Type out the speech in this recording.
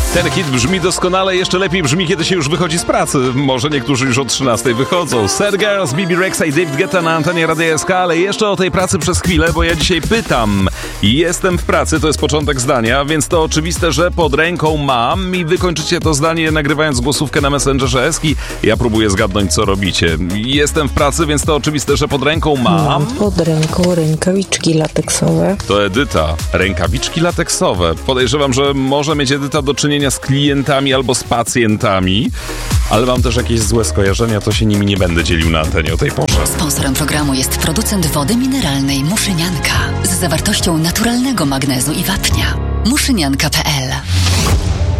Ten hit brzmi doskonale, jeszcze lepiej brzmi, kiedy się już wychodzi z pracy. Może niektórzy już o 13 wychodzą. Sad Girls, Bibi Rexa i David Guetta na antenie Radia SK, ale jeszcze o tej pracy przez chwilę, bo ja dzisiaj pytam. Jestem w pracy, to jest początek zdania, więc to oczywiste, że pod ręką mam i wy kończycie to zdanie nagrywając głosówkę na Messengerze Eski. Ja próbuję zgadnąć, co robicie. Jestem w pracy, więc to oczywiste, że pod ręką mam pod ręką rękawiczki lateksowe. To Edyta. Rękawiczki lateksowe. Podejrzewam, że może mieć Edyta do czynienia z klientami albo z pacjentami, ale mam też jakieś złe skojarzenia, to się nimi nie będę dzielił na antenie o tej porze. Sponsorem programu jest producent wody mineralnej Muszynianka z zawartością naturalnego magnezu i wapnia. Muszynianka.pl